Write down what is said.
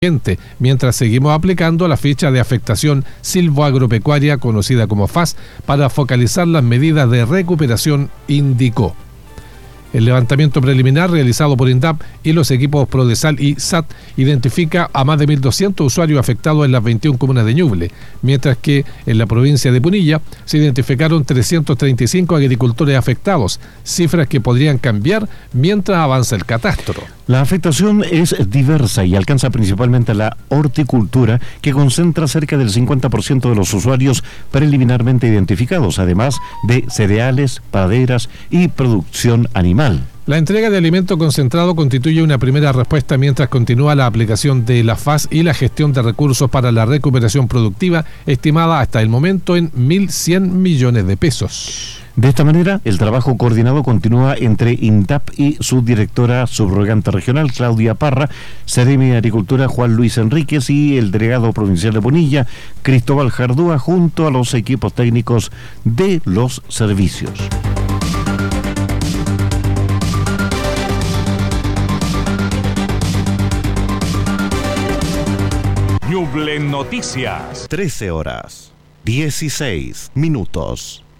mientras seguimos aplicando la ficha de afectación silvoagropecuaria conocida como FAS para focalizar las medidas de recuperación, indicó. El levantamiento preliminar realizado por INDAP y los equipos Prodesal y SAT identifica a más de 1.200 usuarios afectados en las 21 comunas de Ñuble, mientras que en la provincia de Punilla se identificaron 335 agricultores afectados, cifras que podrían cambiar mientras avanza el catastro. La afectación es diversa y alcanza principalmente a la horticultura, que concentra cerca del 50% de los usuarios preliminarmente identificados, además de cereales, praderas y producción animal. La entrega de alimento concentrado constituye una primera respuesta mientras continúa la aplicación de la FAS y la gestión de recursos para la recuperación productiva, estimada hasta el momento en 1.100 millones de pesos. De esta manera, el trabajo coordinado continúa entre INDAP y su directora subrogante regional, Claudia Parra, Seremi de Agricultura, Juan Luis Enríquez, y el delegado provincial de Punilla, Cristóbal Jardúa, junto a los equipos técnicos de los servicios. Ñuble Noticias. 13 horas, 16 minutos.